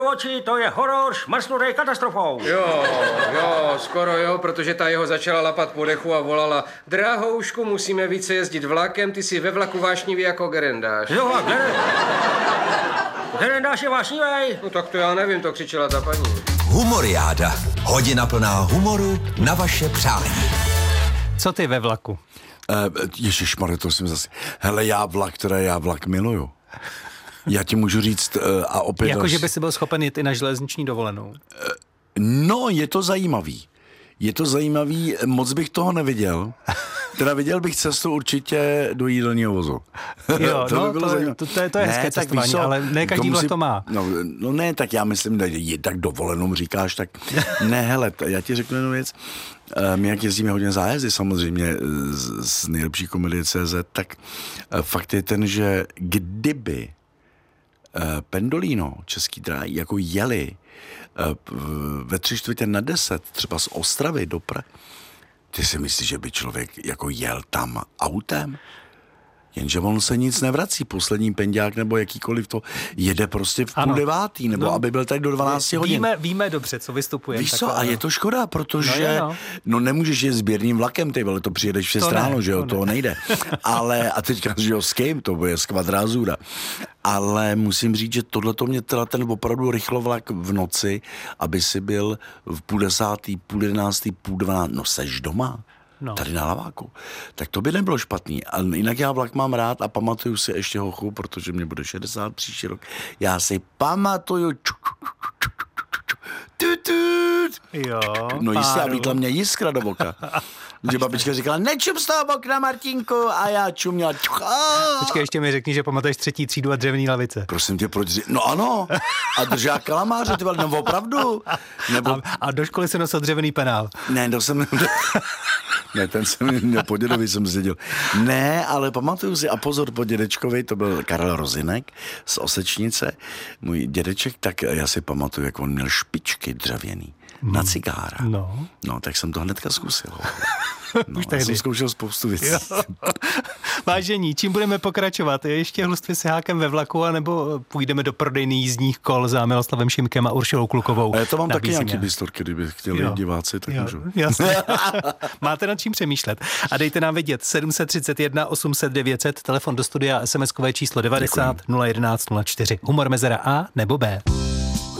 oči, to je horor šmrznutý katastrofou. Jo, skoro jo, protože ta jeho začala lapat po dechu a volala: Drahoušku, musíme více jezdit vlakem, ty jsi ve vlaku vášnivý jako gerendáš. Jo, gerendáš je vášnivej. No tak to já nevím, to křičela ta paní. Humoriáda. Hodina plná humoru na vaše přání. Co ty ve vlaku? Ježišmarja, to jsem zase... Hele, já vlak miluju. Já ti můžu říct a opět... Jakože by si byl schopen jít i na železniční dovolenou. No, je to zajímavý, moc bych toho neviděl. Teda viděl bych cestu určitě do jídelního vozu. Jo, to je hezké cestování, ale ne každý vlak to má. No ne, tak já myslím, že tak dovolenou říkáš, tak ne, hele, já ti řeknu jednu věc. My jak jezdíme hodně zájezdy samozřejmě z nejlepší komedie CZ, tak fakt je ten, že kdyby Pendolino, Český dráhy, jako jeli ve 9:45 třeba z Ostravy do Prahy, ty si myslíš, že by člověk jako jel tam autem? Jenže on se nic nevrací, poslední penďák nebo jakýkoliv to jede prostě v 8:30, nebo aby byl tak do 12 hodin. Víme dobře, co vystupuje. Víš co, a je to škoda, protože nemůžeš jet sběrným vlakem, ty vole, to přijedeš v 6 ráno, že jo, to nejde. Ale, a teďka, že jo, s kým, to bude z Kvadrázura. Ale musím říct, že tohleto mě teda ten opravdu rychlovlak v noci, aby si byl v 10:30, 11:30, 10:30, no seš doma. Tady na Laváku. Tak to by nebylo špatný. A jinak já vlak mám rád a pamatuju si ještě hochu, protože mě bude 60 příští rok. Já si pamatuju. Jo, no jistě, a vítla mě jiskra do boka. Že babička říkala, nečup z toho okna, Martinku, a já čuměla. Počkej, ještě mi řekni, že pamatuješ 3. třídu a dřevěný lavice. Prosím tě, proč? No ano, a držá kalamáře, ty vole, no opravdu. Nebo... A do školy se nosil dřevěný penál. Ne, ten jsem měl po dědovi, jsem seděl. Ne, ale pamatuju si, a pozor, po dědečkovi, to byl Karel Rozinek z Osečnice, můj dědeček, tak já si pamatuju, jak on měl špičky dřevěný na cigára. No, tak jsem to hnedka zkusil. No, já jsem zkoušel spoustu věcí. Vážení, čím budeme pokračovat? Ještě hlustvy s hákem ve vlaku, anebo půjdeme do prodejny jízdních kol za Miloslavem Šimkem a Uršilou Klukovou? A já to mám taky nějaký bystorky, kdyby chtěli diváci, tak můžu. Jasně. Máte nad čím přemýšlet. A dejte nám vědět 731 800 900, telefon do studia, SMS-kové číslo 90 011 04. Humor mezera A nebo B.